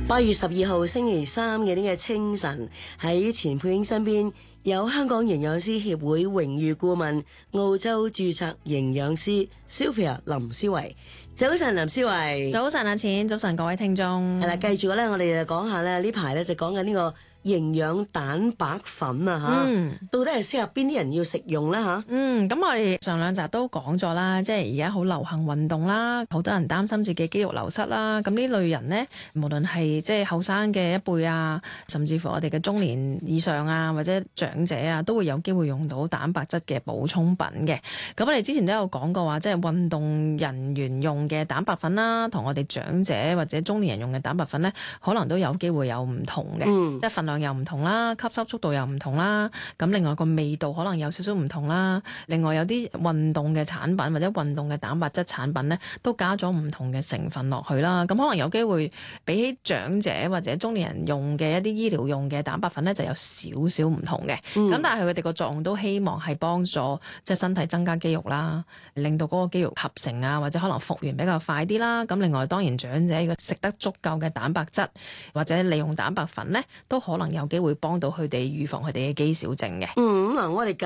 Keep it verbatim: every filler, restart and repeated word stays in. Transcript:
八月十二號星期三嘅呢個清晨，喺錢佩英身邊有香港營養師協會榮譽顧問、澳洲註冊營養師 Sylvia 林思維。早晨，林思維。 早晨阿錢，早晨各位聽眾。 係啦，繼續咧，我哋就講下咧，呢排咧就講緊呢個營養蛋白粉啊吓， 嗯， 到底係適合邊啲人要食用咧吓？ 嗯，咁我哋上兩集都講咗啦，即係而家好流行運動啦，好多人擔心自己肌肉流失啦。咁呢類人呢，無論係即係後生嘅一輩啊，甚至乎我哋嘅中年以上啊，或者長者啊，都會有機會用到蛋白質嘅補充品嘅。咁我哋之前都有講過話，即係運動人員用嘅蛋白粉啦，同我哋長者或者中年人用嘅蛋白粉呢，可能都有機會有唔同嘅，嗯、即係份量又唔同啦，吸收速度又唔同啦，咁另外個味道可能有少少唔同啦。另外有啲運動嘅產品或者運動嘅蛋白質產品呢，都加咗唔同嘅成分落去啦。咁可能有機會比起長者或者中年人用嘅一啲醫療用嘅蛋白粉呢，就有少少唔同嘅。咁、嗯、但係佢哋個作用都希望係幫助即係身體增加肌肉啦，令到嗰個肌肉合成啊，或者可能復原比較快啲啦。咁另外當然長者如果食得足夠嘅蛋白質或者利用蛋白粉呢，都可能有機會幫到佢哋預防佢哋嘅肌少症嘅。 嗯，嗱，我哋